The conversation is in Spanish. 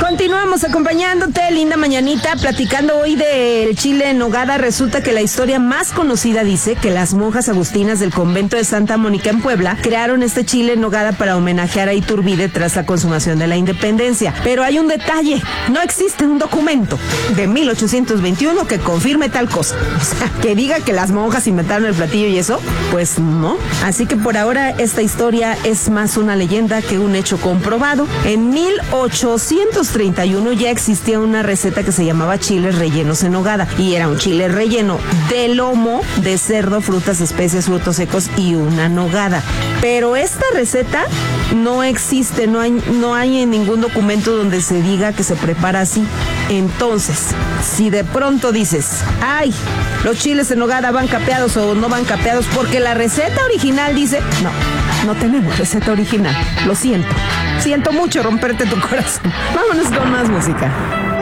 Continuamos acompañándote, linda mañanita, platicando hoy del chile en nogada. Resulta que la historia más conocida dice que las monjas agustinas del convento de Santa Mónica en Puebla crearon este chile en nogada para homenajear a Iturbide tras la consumación de la independencia. Pero hay un detalle, no existe un documento de 1821 que confirme tal cosa. O sea, que diga que las monjas inventaron el platillo y eso, pues no. Así que por ahora esta historia es más una leyenda que un hecho comprobado. En 1831 ya existía una receta que se llamaba chiles rellenos en nogada y era un chile relleno de lomo de cerdo, frutas, especias, frutos secos y una nogada. Pero esta receta no existe, no hay en ningún documento donde se diga que se prepara así. Entonces, si de pronto dices, ay, los chiles en nogada van capeados o no van capeados porque la receta original dice, no tenemos receta original, lo siento mucho romperte tu corazón. Vámonos con más música.